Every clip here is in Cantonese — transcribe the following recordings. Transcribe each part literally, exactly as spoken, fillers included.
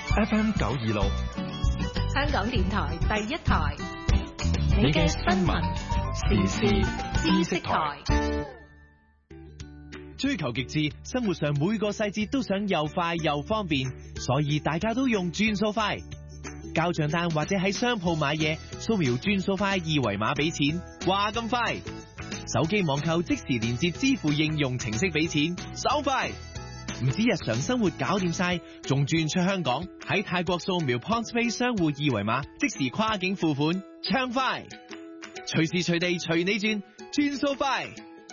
F M 九二六， 香港電台第一台， 你嘅新聞時事知識台。 追求極致，生活上每個細節都想又快又方便，所以大家都用轉數快。交賬單或者喺商鋪買嘢，掃描轉數快二維碼俾錢，話咁快。手機網購即時連接支付應用程式俾錢，爽快。唔止日常生活搞掂晒，仲轉出香港，喺泰國掃描 PointsPay 商戶二維碼，即時跨境付款，暢快。隨時隨地隨你轉，轉數快。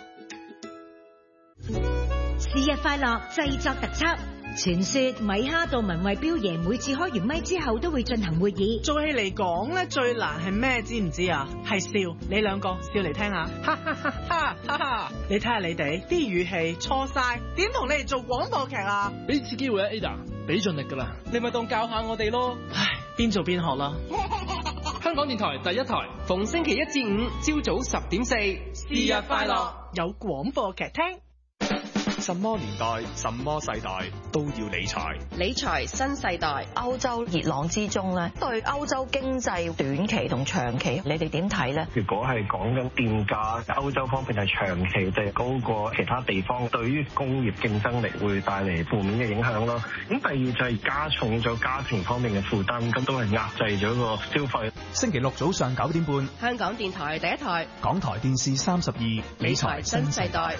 是日快樂製作特輯。傳說米哈杜文慧彪爺每次開完咪之後都會進行會議。 做戲嚟講咧，最難係咩？知唔知啊？係笑。你兩個笑嚟聽下，哈哈哈哈哈哈！你睇下你哋啲語氣錯晒，點同你哋做廣播劇啊？ 俾次機會啊 Ada， 俾盡力噶啦，你咪當教下我哋咯。 唉，邊做邊學啦。 香港電台第一台，逢星期一至五朝早十點四，是日快樂， 有廣播劇聽。 什麼年代、什麼世代都要理財。 理財新世代，歐洲熱浪之中咧，對歐洲經濟短期同長期，你哋點睇咧？ 如果係講緊電價，歐洲方面係長期地高過其他地方，對於工業競爭力會帶嚟負面嘅影響咯。咁第二就係加重咗家庭方面嘅負擔，咁都係壓制咗個消費。 星期六早上九點半， 香港電台第一台， 港台電視三十二， 理財新世代。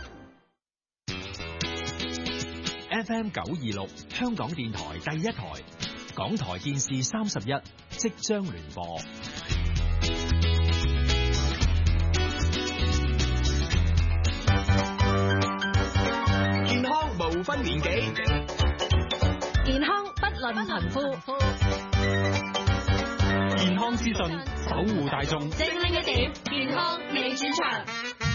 F M 九二六，香港電台第一台，港台電視三十一即將聯播。健康無分年紀， 健康不論貧富， 健康資訊守護大眾， 精靈一點，健康你主場。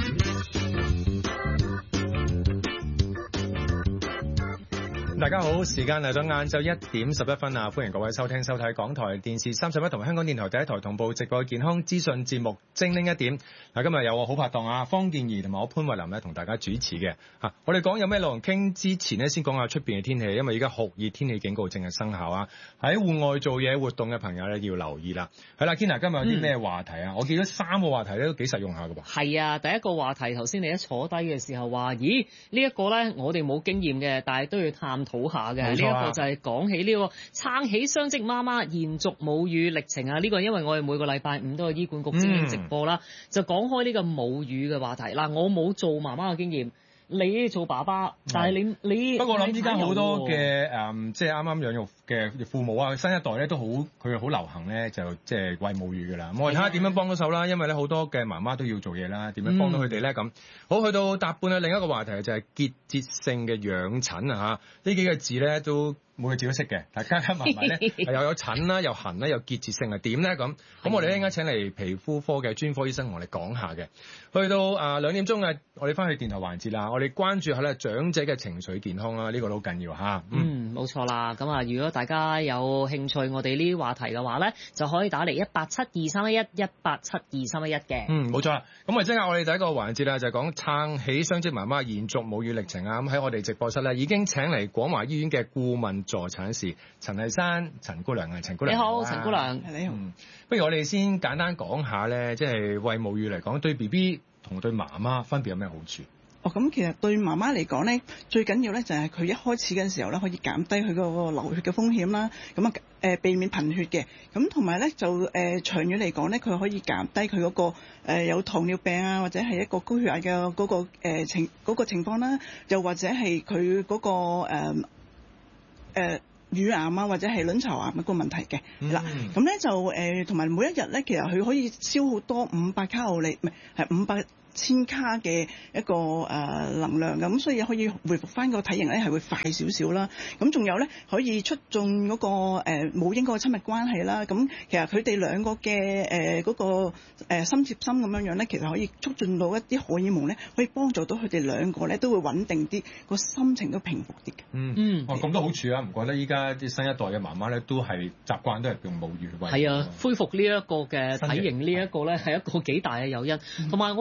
大家好，時間嚟到晏晝一點十一分啊！歡迎各位收聽收睇港台電視三十一同香港電台第一台同步直播嘅健康資訊節目《精靈一點》。嗱，今日有我好拍檔啊，方健儀同埋我潘慧琳咧，同大家主持嘅嚇。我哋講有咩內容傾之前呢，先講下出邊嘅天氣，因為而家酷熱天氣警告正係生效啊！喺戶外做嘢活動嘅朋友咧，要留意啦。係啦，Kina，今日有啲咩話題啊？嗯、我記得三個話題咧都幾實用下嘅噃。 係啊，第一個話題頭先你一坐低嘅時候話，咦呢一個咧我哋冇經驗嘅，但係都要探討下嘅。呢一、啊、個就係講起呢個撐起雙職媽媽延續母乳歷程啊！呢、這個因為我哋每個禮拜五都有醫管局精英直播啦，嗯、就講開呢個母乳嘅話題。嗱，我冇做媽媽嘅經驗。你做爸爸，但係你你不過我諗依家好多嘅誒，即係啱啱養育嘅父母啊，新一代咧都好，佢好流行咧，就即係餵母乳㗎啦。我哋睇下點樣幫到手啦，因為咧好多嘅媽媽都要做嘢啦，點樣幫到佢哋咧咁。好，去到搭半啊，另一個話題就係結節性嘅養疹啊嚇，呢幾個字咧都每個字都識嘅，大家加埋埋咧又有疹啦，又痕啦，又結節性係點咧咁？咁我哋應該請嚟皮膚科嘅專科醫生同我哋講下嘅。去到啊兩點鐘嘅，我哋翻去電台環節啦。我哋關注下咧長者嘅情緒健康啦，呢、這個都好緊要嚇。 嗯，冇、嗯、錯啦。咁啊，如果大家有興趣我哋呢啲話題嘅話咧，就可以打嚟一八七二三一一一八七二三一一嘅。 嗯，冇錯啦。咁我哋即刻我哋第一個環節啦，就係、是、講撐起雙職媽媽延續母乳歷程啊。咁喺我哋直播室咧已經請嚟廣華醫院嘅顧問助產士陳麗珊陳姑娘啊，陳姑娘。 你好，陳姑娘。 你好。 嗯，不如我哋先簡單講下咧，即係餵母乳嚟講，對 B B 同對媽媽分別有咩好處？ 哦，咁其實對媽媽嚟講咧，最緊要咧就係佢一開始嘅時候咧，可以減低佢嗰個流血嘅風險啦。咁啊誒避免貧血嘅。咁同埋咧就誒、呃、長遠嚟講咧，佢可以減低佢嗰、嗰個、呃、有糖尿病啊，或者係一個高血壓嘅嗰、嗰個、呃、情嗰、嗰個、情況啦。又或者係佢嗰個誒、呃呃乳癌啊，或者係卵巢癌嗰個問題嘅，係啦、嗯。咁咧就誒，同、呃、埋每一日咧，其實佢可以消耗多五百卡路里，唔係係五百千卡嘅一個誒、呃、能量嘅，咁所以可以回復翻個體型咧係會快少少啦。咁仲有咧可以促進嗰、那個誒、呃、母嬰嗰個親密關係啦。咁其實佢哋兩個嘅誒嗰個誒、呃、心貼心咁樣樣咧，其實可以促進到一啲荷爾蒙咧，可以幫助到佢哋兩個咧都會穩定啲，個心情都平復啲嘅。 嗯嗯，哦咁多好處啊！唔覺得依家啲新一代嘅媽媽咧都係習慣都係用母乳餵。 係啊，恢復呢一個嘅體型呢一個咧係一個幾大嘅誘因。同埋、嗯、我哋成日講。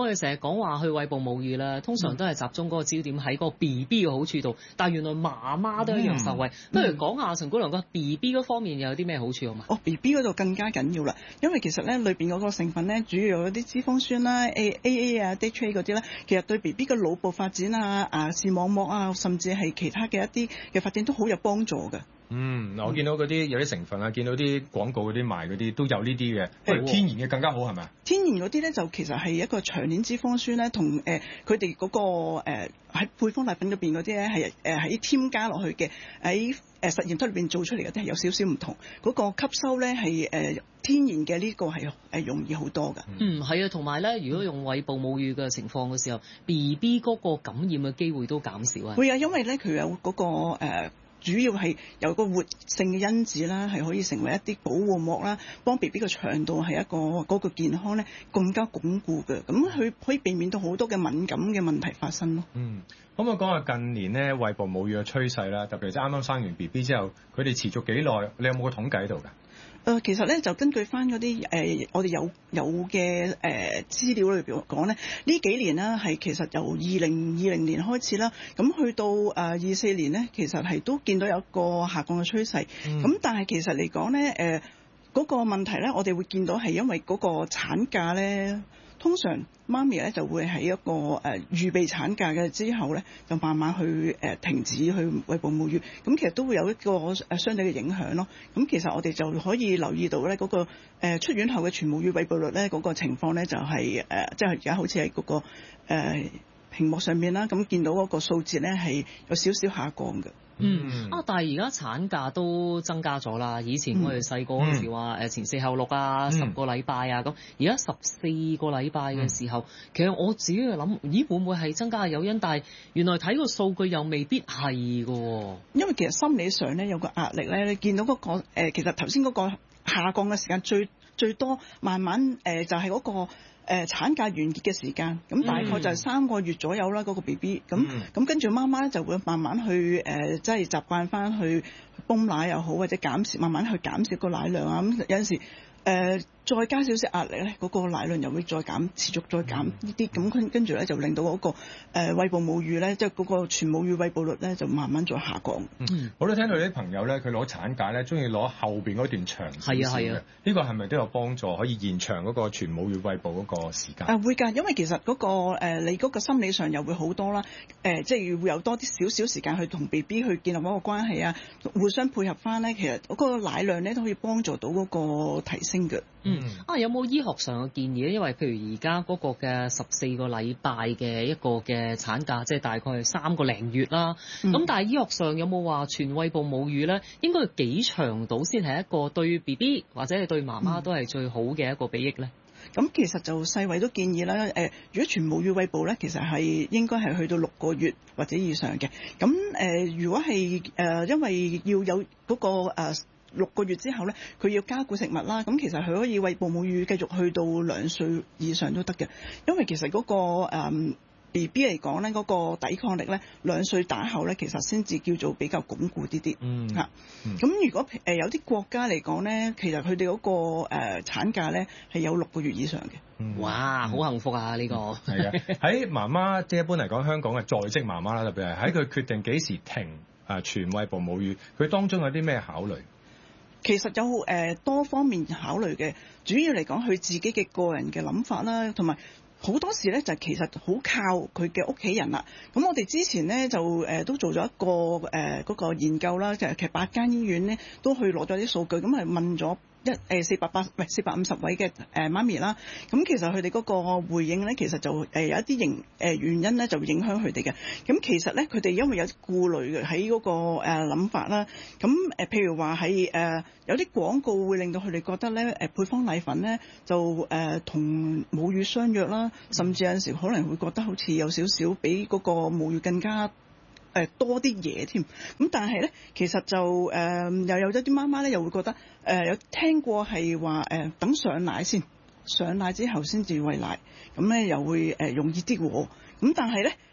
講話去餵哺母乳啦，通常都係集中嗰個焦點喺個 B B 嘅好處度，但係原來媽媽都一樣受惠。不如講下陳姑娘個 B B 嗰方面又有啲咩好處好嘛？ 哦 ，B B 嗰度更加緊要啦，因為其實咧裏邊嗰個成分咧，主要有啲脂肪酸啦、A A A 啊、D H A 嗰啲咧，其實對 B B 嘅腦部發展啊、牙視網膜啊，甚至係其他嘅一啲嘅發展都好有幫助嘅。 嗯，嗱，我見到嗰啲有啲成分啊，見到啲廣告嗰啲賣嗰啲都有呢啲嘅，不如天然嘅更加好係咪？ 天然嗰啲咧就其實係一個長鏈脂肪酸咧，同誒佢哋嗰個誒喺、呃、配方奶粉入邊嗰啲咧係誒喺添加落去嘅，喺誒實驗室裏邊做出嚟嘅都係有少少唔同，嗰、嗰個吸收咧係誒天然嘅呢個係誒容易好多㗎。 嗯，係啊，同埋咧，如果用餵哺母乳嘅情況嘅時候 ，B B 嗰個感染嘅機會都減少啊。 會啊，因為咧佢有嗰、嗰個、呃主要係有個活性嘅因子啦，係可以成為一啲保護膜啦，幫 B B 個腸道係一個嗰、嗰個健康咧更加鞏固嘅，咁佢可以避免到好多嘅敏感嘅問題發生咯。 嗯，可唔可以講下近年咧餵哺母乳嘅趨勢啦？特別係啱啱生完 B B 之後，佢哋持續幾耐？你有冇個統計喺度㗎？ 誒、呃、其實咧就根據翻嗰啲誒我哋有有嘅誒、呃、資料裏邊講咧，呢幾年啦係其實由二零二零年開始啦，咁去到誒二四年咧，其實係都見到有一個下降嘅趨勢。咁、嗯、但係其實嚟講咧，誒、呃、嗰、嗰個問題咧，我哋會見到係因為嗰個產假咧。通常媽咪咧就會喺一個誒、呃、預備產假嘅之後咧，就慢慢去誒、呃、停止去餵哺母乳，咁其實都會有一個誒相對嘅影響咯。咁其實我哋就可以留意到咧嗰、那個、呃、出院後嘅全母乳餵哺率咧嗰、那個情況咧就係、是、誒、呃、即係而家好似喺嗰個誒、呃、屏幕上面啦，咁見到嗰個數字咧係有少少下降嘅。 嗯啊，但係而家產假都增加咗啦。以前我哋細個嗰時話誒前四後六啊，十、嗯、個禮拜啊咁，而家十四個禮拜嘅時候，嗯、其實我自己就諗，咦會唔會係增加嘅誘因？但係原來睇個數據又未必係㗎。因為其實心理上咧有個壓力咧，你見到嗰、嗰個、呃、其實頭先嗰個下降嘅時間最最多，慢慢誒、呃、就係、係、嗰、嗰個。誒、呃、產假完結嘅時間，咁大概就係三個月左右啦，嗰、那個 B B， 咁咁跟住媽媽咧就會慢慢去誒，即係習慣翻去泵奶又好，或者減少慢慢去減少個奶量啊，咁有陣時誒、呃、再加少少壓力咧，嗰、那個奶量又會再減，持續再減呢啲，咁跟跟住咧就令到嗰、那個誒餵哺母乳咧，即係嗰個全母乳餵哺率咧就慢慢再下降。嗯，我都聽到啲朋友咧，佢攞產假咧，中意攞後邊嗰段長少少嘅，呢個係咪都有幫助，可以延長嗰個全母乳餵哺嗰個時間？啊會㗎，因為其實嗰、那個、呃、你嗰個心理上又會好多啦，誒、呃、即係會有多啲少少時間去同 B B 去建立嗰個關係啊，互相配合翻咧，其實嗰個奶量咧都可以幫助到嗰個提升嘅。嗯，啊有冇醫學上嘅建議咧？因為譬如而家嗰個嘅十四個禮拜嘅一個嘅產假，即係大概係三個零月啦。咁、嗯、但係醫學上有冇話全餵哺母乳咧？應該要幾長到先係一個對 B B 或者係對媽媽都係最好嘅一個裨益咧？咁、嗯、其實就世衛都建議啦，誒、呃，如果全母乳餵哺咧，其實係應該係去到六個月或者以上嘅。咁誒、呃，如果係誒、呃，因為要有嗰、那個誒。呃六個月之後咧，佢要加固食物啦。咁其實佢可以餵哺母乳繼續去到兩歲以上都得嘅，因為其實嗰、那個、嗯、B B 嚟講咧，嗰、那個抵抗力咧，兩歲打後咧，其實先至叫做比較鞏固啲啲。嗯，嚇、嗯。咁如果誒、呃、有啲國家嚟講咧，其實佢哋嗰個誒、呃、產假咧係有六個月以上嘅。嗯、哇，好幸福啊！呢、這個係啊，喺媽媽即係一般嚟講，香港嘅在職媽媽啦，特別係喺佢決定幾時停啊全餵哺母乳，佢當中有啲咩考慮？其實有誒、呃、多方面考慮嘅，主要嚟講佢自己嘅個人嘅諗法啦，同埋好多時咧就其實好靠佢嘅屋企人啦。咁我哋之前咧就誒、呃、都做咗一個誒嗰、呃那個研究啦，就係其實八間醫院咧都去攞咗啲數據，咁係問咗一誒四百八唔係四百五十位嘅誒、呃、媽咪啦。咁其實佢哋嗰個回應咧，其實就誒、呃、有一啲影誒原因咧就影響佢哋嘅。咁其實咧佢哋因為有顧慮嘅喺嗰個誒諗、呃、法啦。咁誒、呃、譬如話係誒有啲廣告會令到佢哋覺得咧誒、呃、配方奶粉咧就誒同、呃、母乳相約啦，甚至有陣時可能會覺得好似有少少比嗰個母乳更加。誒多啲嘢添，咁但係咧，其實就誒、呃、又有咗啲媽媽咧，又會覺得誒、呃、有聽過係話誒等上奶先，上奶之後先至餵奶，咁咧又會誒、呃、容易啲喎。咁但係咧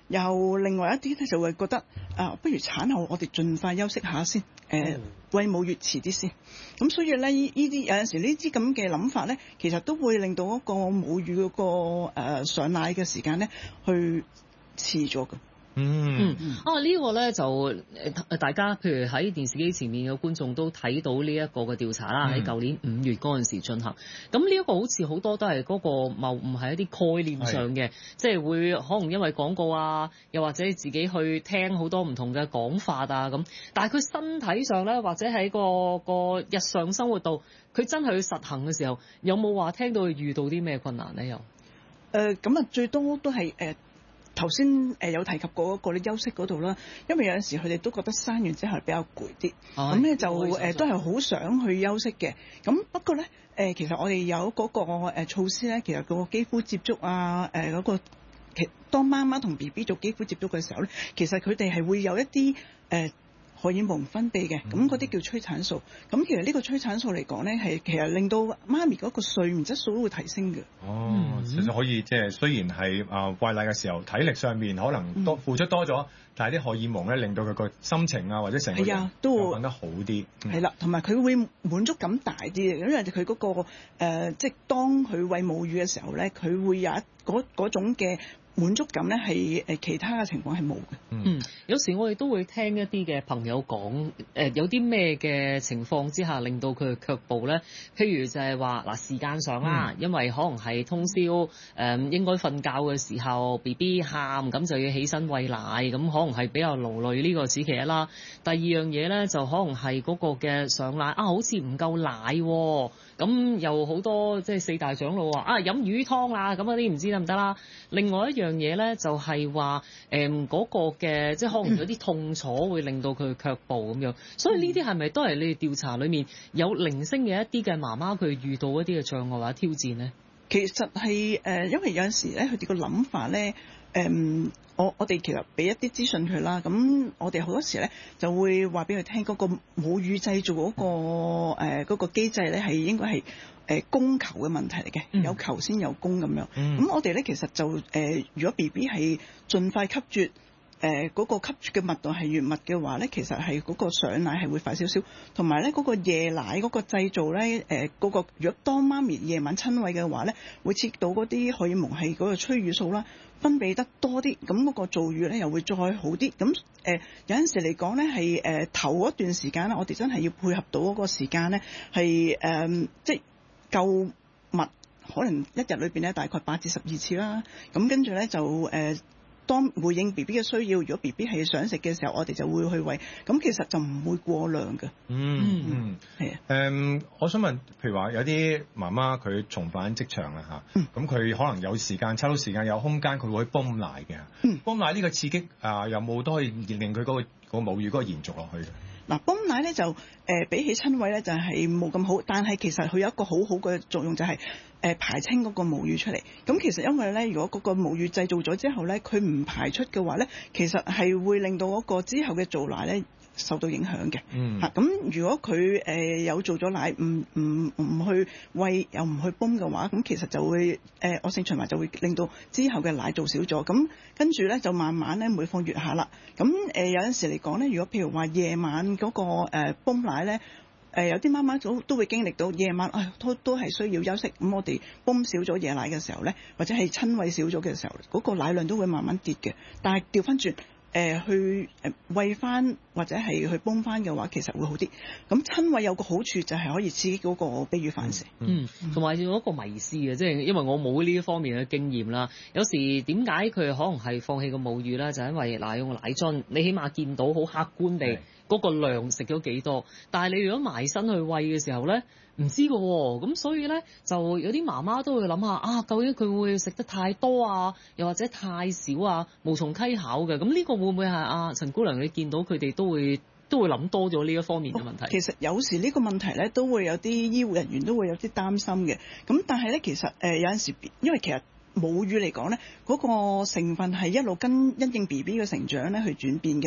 又另外一啲咧就會覺得啊，不如產後我哋盡快休息下先，誒、呃、餵母乳遲啲先。咁所以咧，呢啲有陣時呢啲咁嘅諗法咧，其實都會令到嗰個母乳嗰、嗰個誒、呃、上奶嘅時間咧，去遲咗㗎。 嗯嗯啊呢、呢個咧就誒大家譬如喺電視機前面嘅觀眾都睇到呢一個嘅調查啦，喺舊年五月嗰陣時進行。咁呢一個好似好多都係嗰個謬誤係一啲概念上嘅，即係會可能因為廣告啊，又或者自己去聽好多唔同嘅講法啊咁。但係佢身體上咧，或者喺個個日常生活度，佢真係去實行嘅時候，有冇話聽到佢遇到啲咩困難咧？又誒咁啊，最多都係誒。呃頭先誒有提及過嗰個咧休息嗰度啦，因為有陣時佢哋都覺得生完之後比較攰啲，咁咧、哎、就誒、呃、都係好想去休息嘅。咁不過咧誒、呃，其實我哋有嗰個誒措施咧，其實個肌膚接觸啊誒嗰、呃嗰個其當媽媽同 B B 做肌膚接觸嘅時候咧，其實佢哋係會有一啲誒。呃荷爾蒙分泌嘅，咁嗰啲叫催產素。咁其實呢個催產素嚟講咧，係其實令到媽咪嗰個睡眠質素都會提升嘅。 哦，其實可以即係雖然係啊餵奶嘅時候，體力上面可能多付出多咗，嗯、但係啲荷爾蒙咧令到佢個心情啊或者成個人都會瞓得好啲。係啦， 同埋佢會滿足感大啲嘅，因為佢嗰、嗰個、呃、即係當佢餵母乳嘅時候咧，佢會有一嗰嗰種嘅滿足感咧係誒其他嘅情況係冇嘅。 嗯，有時我哋都會聽一啲嘅朋友講，誒、呃、有啲咩嘅情況之下令到佢卻步咧？譬如就係話嗱時間上啦，嗯、因為可能係通宵誒、呃、應該瞓覺嘅時候 B B 喊，咁就要起身餵奶，咁可能係比較勞累呢個時期啦。第二樣嘢咧就可能係嗰個嘅上奶啊，好似唔夠奶喎、啊。咁又好多即係四大長老話啊飲魚湯啦，咁嗰啲唔知得唔得啦。另外一樣嘢咧就係話誒嗰個嘅即係可能有啲痛楚會令到佢卻步咁樣。所以呢啲係咪都係你哋調查裡面有零星嘅一啲嘅媽媽佢遇到一啲嘅障礙或者挑戰咧？ 其實係誒、呃，因為有陣時咧佢哋個諗法咧誒。呃我我哋其實俾一啲資訊佢啦，咁我哋好多時咧就會話俾佢聽嗰個母乳製造嗰、嗰個誒嗰、呃嗰個機制咧係應該係誒供求嘅問題嚟嘅，嗯、有求先有供咁樣。咁、嗯、我哋咧其實就誒、呃，如果 B B 係盡快吸啜。誒嗰、呃那個吸啜嘅密度係越密嘅話咧，其實係嗰個上奶係會快少少，同埋咧嗰個夜奶嗰個製造咧，誒、呃、嗰、那個如果當媽咪夜晚親餵嘅話咧，會刺激到嗰啲荷爾蒙係嗰個催乳素啦，分泌得多啲，咁嗰個造乳咧又會再好啲。咁誒、呃、有陣時嚟講咧係誒頭嗰段時間咧，我哋真係要配合到嗰個時間咧係誒即係夠密，可能一日裏邊咧大概八至十二次啦。咁跟住咧就誒。呃當回應 B B 嘅需要，如果 B B 係想食嘅時候，我哋就會去餵。咁其實就唔會過量嘅。 嗯嗯，係啊。誒，我想問，譬如話有啲媽媽佢重返職場啦嚇，咁佢、嗯、可能有時間抽到時間有空間，佢會泵奶嘅。嗯，泵奶呢個刺激啊，有冇都可以令佢嗰、嗰個嗰個母乳嗰個延續落去嘅？ 嗱，泵奶咧就誒、呃、比起親餵咧就係冇咁好，但係其實佢有一個好好嘅作用就係、是、誒、呃、排清嗰個母乳出嚟。咁其實因為咧，如果嗰個母乳製造咗之後咧，佢唔排出嘅話咧，其實係會令到嗰個之後嘅造奶咧受到影響嘅。嗯。嚇、啊，咁如果佢誒、呃、有做咗奶，唔唔唔去餵又唔去泵嘅話，咁其實就會誒惡性循環就會令到之後嘅奶做少咗。咁跟住咧就慢慢咧每況愈下啦。咁誒、呃、有陣時嚟講咧，如果譬如話夜晚嗰、那個誒泵、呃、奶咧，誒、呃、有啲媽媽都都會經歷到夜晚，唉、哎、都都係需要休息。咁我哋泵少咗夜奶嘅時候咧，或者係親餵少咗嘅時候，嗰、那個奶量都會慢慢跌嘅。但係調翻轉。誒、呃、去誒餵翻或者係去泵翻嘅話，其實會好啲。咁親餵有個好處就係可以刺激嗰個避乳反射。 嗯，同埋有一個迷思嘅，即係因為我冇呢一方面嘅經驗啦。有時點解佢可能係放棄個母乳咧？就係、因為嗱用奶樽，你起碼見到好客觀地嗰個量食咗幾多。但係你如果埋身去餵嘅時候咧，唔知㗎喎，咁所以咧就有啲媽媽都會諗下啊，究竟佢會食得太多啊，又或者太少啊，無從稽考嘅。咁呢個會唔會係啊陳姑娘你見到佢哋都會都會諗多咗呢一方面嘅問題？ 哦、其實有時呢個問題咧都會有啲醫護人員都會有啲擔心嘅。咁但係咧其實誒、呃、有陣時，因為其實母乳嚟講咧嗰個成分係一路跟因應 B B 嘅成長咧去轉變嘅。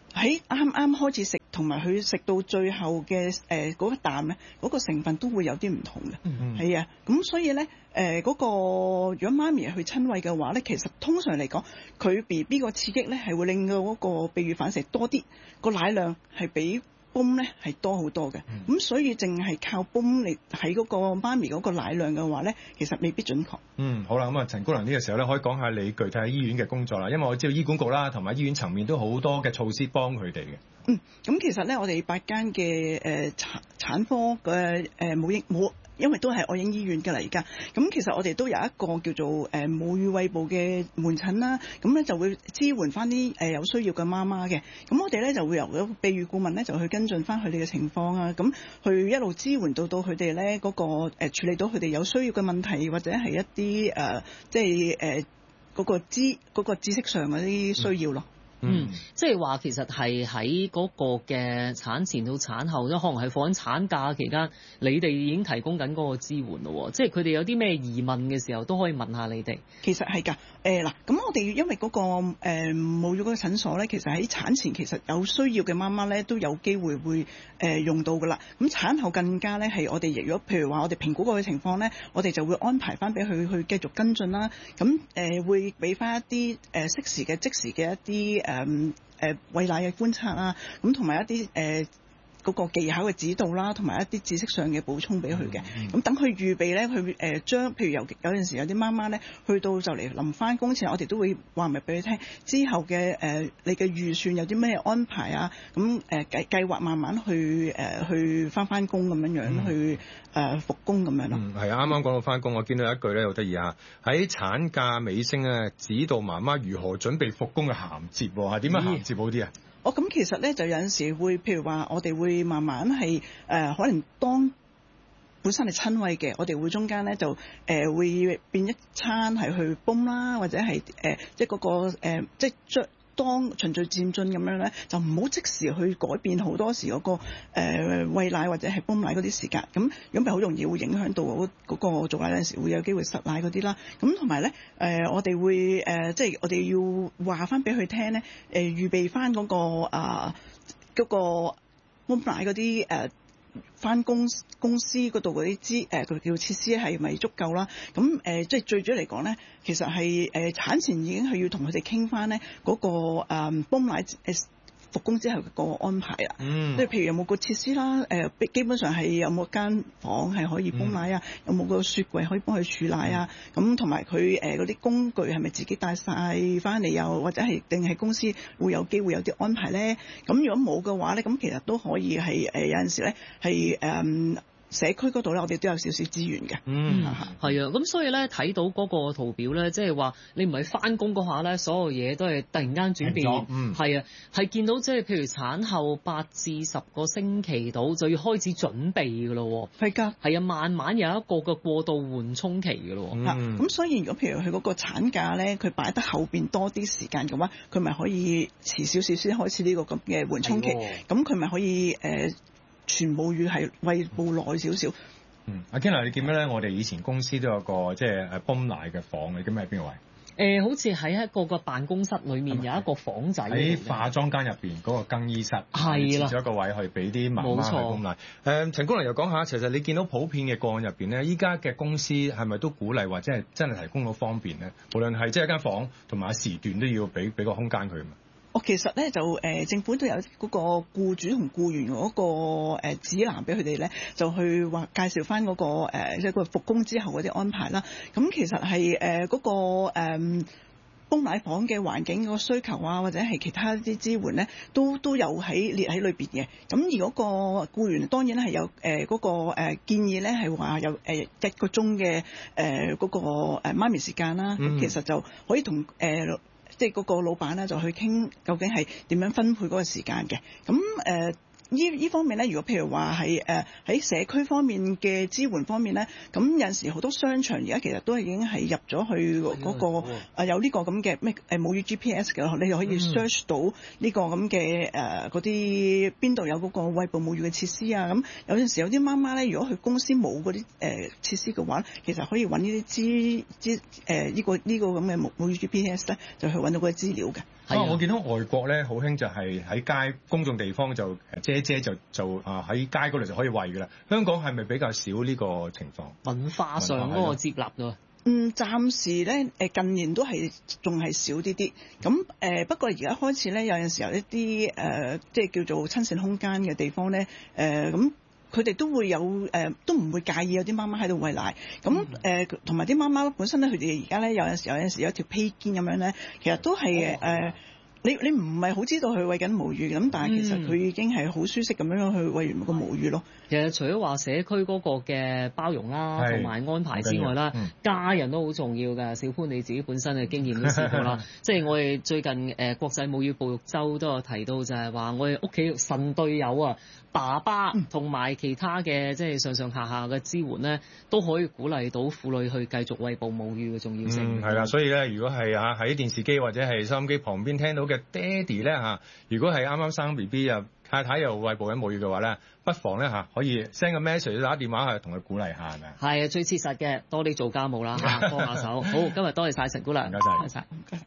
喺啱啱開始食同埋佢食到最後嘅誒嗰一啖咧，嗰、嗰個成分都會有啲唔同嘅。 嗯係啊，咁所以咧誒嗰個如果媽咪去親餵嘅話咧，其實通常嚟講，佢 B B 個刺激咧係會令到嗰個泌乳反射多啲，個奶量係比泵咧係多好多嘅。咁、嗯、所以淨係靠泵嚟喺嗰個媽咪嗰個奶量嘅話咧，其實未必準確。 嗯，好啦，咁啊陳姑娘呢個時候咧，可以講下你具體喺醫院嘅工作啦，因為我知道醫管局啦同埋醫院層面都好多嘅措施幫佢哋嘅。 嗯，咁其實咧，我哋八間嘅誒產產科嘅誒母嬰母，因為都係愛嬰醫院嘅啦，而家咁其實我哋都有一個叫做誒母乳餵哺嘅門診啦，咁咧就會支援翻啲誒有需要嘅媽媽嘅，咁我哋咧就會由個泌乳顧問咧就去跟進翻佢哋嘅情況啊，咁去一路支援到到佢哋咧嗰個誒處理到佢哋有需要嘅問題，或者係一啲誒即係誒嗰個知嗰個知識上嗰啲需要咯。 嗯，即係話其實係喺嗰個嘅產前到產後，即可能係放緊產假期間，你哋已經提供緊嗰個支援咯。即係佢哋有啲咩疑問嘅時候，都可以問下你哋。 其實係㗎，誒嗱，咁我哋因為嗰、那個誒母乳嗰個診所咧，其實喺產前其實有需要嘅媽媽咧都有機會會誒、呃、用到㗎啦。咁產後更加咧係我哋如果譬如話我哋評估過嘅情況咧，我哋就會安排翻俾佢去繼續跟進啦。咁誒、呃、會俾翻一啲誒適時嘅即時嘅一啲誒誒餵奶嘅觀察啊，咁同埋一啲誒嗰個技巧嘅指導啦，同埋一啲知識上嘅補充俾佢嘅。咁等佢預備咧，佢誒將譬如有有陣時有啲媽媽咧，去到就嚟臨翻工前，我哋都會話埋俾佢聽，之後嘅誒、呃、你嘅預算有啲咩安排啊？咁誒計計劃慢慢去誒、呃、去翻翻工咁樣樣、嗯、去誒、呃、復工咁樣咯。 嗯，係啊，啱啱講到翻工，我見到一句咧好得意啊！喺產假尾聲咧，指導媽媽如何準備復工嘅銜接喎，係點樣銜接好啲啊？ 哦，咁其實咧就有陣時會，譬如話我哋會慢慢係誒、呃，可能當本身係親餵嘅，我哋會中間咧就誒、呃、會變一餐係去泵啦，或者係誒、呃、即係、那、嗰個、呃、即係將當循序漸進咁樣咧，就唔好即時去改變好多時嗰、那個誒、呃、餵奶或者係泵奶嗰啲時間，咁咁咪好容易會影響到嗰、那個做奶嗰陣時會有機會失奶嗰啲啦。咁同埋咧誒，我哋會誒、呃、即係我哋要話翻俾佢聽咧，誒、呃、預備翻嗰、那個啊嗰、那個泵奶嗰啲誒翻公公司嗰度嗰啲資誒佢叫設施係咪足夠啦？咁誒、呃、即係最主要嚟講咧，其實係誒、呃、產前已經係要同佢哋傾翻咧嗰個誒泵奶誒。呃復工之後嘅個安排啦，即、嗯、係譬如有冇個設施啦，誒、呃、基本上係有冇間房係可以泵奶啊、嗯，有冇個雪櫃可以幫佢儲奶啊，咁同埋佢誒嗰啲工具係咪自己帶晒翻嚟，又或者係定係公司會有機會有啲安排咧？咁如果冇嘅話咧，咁其實都可以係誒、呃、有陣時咧係誒。社區嗰度咧，我哋都有少少資源嘅。 嗯，係啊，咁所以咧睇到嗰個圖表咧，即係話你唔係翻工嗰下咧，所有嘢都係突然間轉變。嗯，係啊，係見到即係譬如產後八至十個星期度就要開始準備㗎咯。 係㗎。係啊，慢慢有一個嘅過渡緩衝期㗎咯。 嗯。咁所以如果譬如佢嗰個產假咧，佢擺得後邊多啲時間嘅話，佢咪可以遲少少先開始呢個咁嘅緩衝期。咁佢咪可以誒？呃全母乳係餵哺耐少少。 嗯，阿 Kenna 你見咩咧？我哋以前公司都有個即係誒泵奶嘅房，你記唔記得喺邊個位？誒、 呃，好似喺一個個辦公室裏面有一個房仔。喺化妝間入邊嗰個更衣室。 係啦。設咗一個位去俾啲媽媽去泵奶。誒、呃，陳姑娘又講下，其實你見到普遍嘅個案入邊咧，依家嘅公司係咪都鼓勵或者係真係提供到方便咧？無論係即係一間房同埋時段都要俾俾個空間佢嘛。 我其實咧就誒、呃、政府都有嗰個僱主同僱員嗰、那個、呃、指南俾佢哋咧，就去話介紹翻嗰個誒即係個復工之後嗰啲安排啦。咁其實係誒嗰個誒泵奶房嘅環境嗰個需求啊，或者係其他啲支援咧，都都有喺列喺裏邊嘅。咁而嗰個僱員當然係有誒嗰、呃那個、呃、建議咧，係話有誒、呃、一個鐘嘅誒嗰個誒媽咪時間啦。咁、嗯、其實就可以同誒。呃即係嗰個老闆咧，就去傾究竟係點樣分配嗰個時間嘅。咁誒、呃， 依依方面咧，如果譬如話係誒喺社區方面嘅支援方面咧，咁有陣時好多商場而家其實都已經係入咗去嗰、那個誒、呃、有呢個咁嘅咩誒母乳 G P S 嘅，你就可以 search 到呢個咁嘅誒嗰啲邊度有嗰個餵哺母乳嘅設施啊。咁有陣時有啲媽媽咧，如果佢公司冇嗰啲誒設施嘅話，其實可以揾呢啲資資誒呢個呢、這個咁嘅母乳 G P S 咧，就去揾到嗰啲資料嘅。 啊！我見到外國咧好興就係喺街公眾地方就姐姐就就啊喺街嗰度就可以餵㗎啦。香港係咪比較少呢個情況？ 文化上嗰個接納㗎。 嗯，暫時咧誒近年都係仲係少啲啲。咁誒、呃、不過而家開始咧有陣時候一啲誒、呃、即係叫做親善空間嘅地方咧誒咁。呃佢哋都會有誒、呃，都唔會介意有啲媽媽喺度餵奶。咁誒，同埋啲媽媽本身咧，佢哋而家咧有陣時有陣時有條披肩咁樣咧，其實都係誒、呃，你你唔係好知道佢餵緊母乳咁，但係其實佢已經係好舒適咁樣去餵完個母乳咯。 其實除咗話社區嗰個嘅包容啦，同埋安排之外啦，嗯、家人都好重要㗎。小潘你自己本身嘅經驗都試過啦，即係我哋最近誒、呃、國際母乳哺育週都有提到，就係話我哋屋企神隊友啊，爸爸同埋其他嘅即係上上下下嘅支援咧，都可以鼓勵到婦女去繼續餵哺母乳嘅重要性。 嗯，係啦，所以咧，如果係啊喺電視機或者係收音機旁邊聽到嘅爹哋咧嚇，如果係啱啱生 B B 啊，太太又餵哺緊母乳嘅話咧，不妨咧嚇可以 send 個 message 打電話去同佢鼓勵下，係咪啊？ 係啊，最切實嘅，多啲做家務啦嚇，幫下手。好，今日多謝晒陳姑娘， 唔該晒。 唔該。